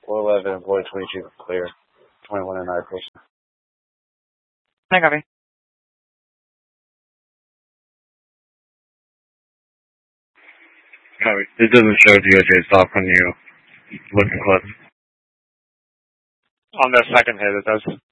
411 employee 22 clear. 21 and I person. Hi, copy. Copy. It doesn't show DOJ stop when you look at clips. On the second hit, it does.